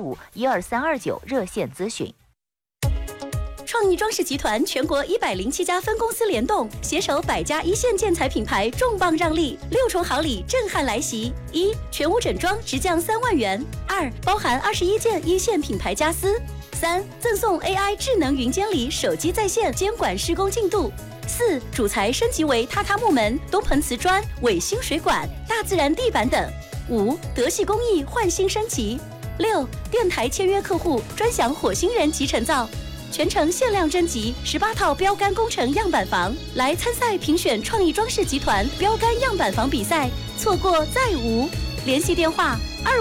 085-12329热线咨询。 创意装饰集团全国107家分公司联动，携手100家一线建材品牌，重磅让利，6重好礼震撼来袭：1. 全屋整装直降3万元；2. 包含21件一线品牌家私；3. 赠送 AI 智能云监理，手机在线监管施工进度；4. 主材升级为榻榻木门、东盆瓷砖、伟星水管、大自然地板等；5. 德系工艺焕新升级；6. 电台签约客户专享火星人集成灶。全程限量征集18套标杆工程样板房，来参赛评选创意装饰集团标杆样板房比赛，错过再无。联系电话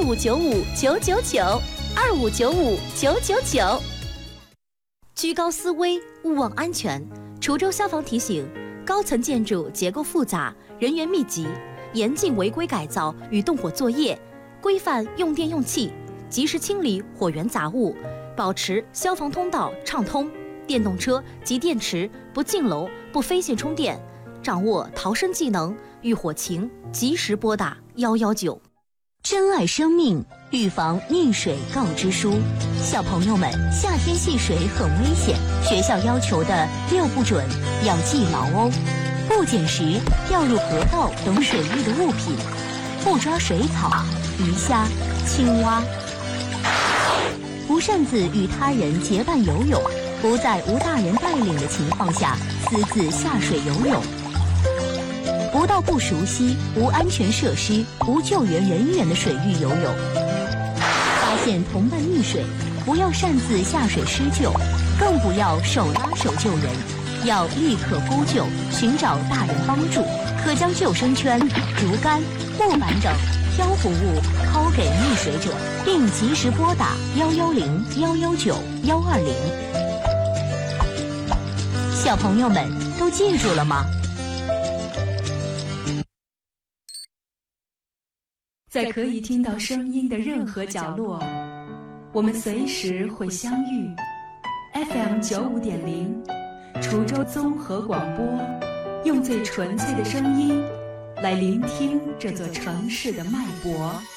2595-999，2595-999。 居高思危，勿忘安全。滁州消防提醒：高层建筑结构复杂，人员密集，严禁违规改造与动火作业，规范用电用气，及时清理火源杂物。保持消防通道畅通，电动车及电池不进楼、不飞线充电，掌握逃生技能，遇火情及时拨打119。 珍爱生命，预防溺水告知书。小朋友们，夏天戏水很危险，学校要求的6不准要记牢哦：不捡拾掉入河道等水域的物品，不抓水草、鱼虾、青蛙。不擅自与他人结伴游泳，不在无大人带领的情况下私自下水游泳，不到不熟悉、无安全设施、无救援人员的水域游泳。发现同伴溺水，不要擅自下水施救，更不要手拉手救人，要立刻呼救，寻找大人帮助，可将救生圈、竹竿、木板等漂浮物抛给溺水者，并及时拨打110、119、120。小朋友们都记住了吗？ 在可以听到声音的任何角落，我们随时会相遇。FM 95.0，滁州综合广播，用最纯粹的声音来聆听这座城市的脉搏。